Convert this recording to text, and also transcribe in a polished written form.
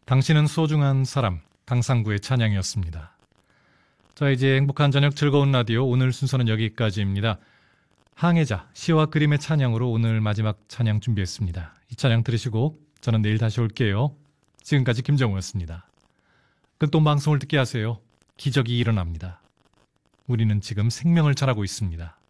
당신은 소중한 사람, 강상구의 찬양이었습니다. 자, 이제 행복한 저녁 즐거운 라디오 오늘 순서는 여기까지입니다. 항해자, 시와 그림의 찬양으로 오늘 마지막 찬양 준비했습니다. 이 찬양 들으시고 저는 내일 다시 올게요. 지금까지 김정우였습니다. 극동 방송을 듣게 하세요. 기적이 일어납니다. 우리는 지금 생명을 잘하고 있습니다.